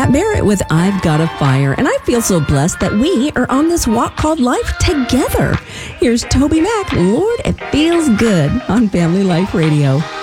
Pat Barrett with I've Got a Fire, and I feel so blessed that we are on this walk called life together. Here's Toby Mac, Lord, It Feels Good on Family Life Radio.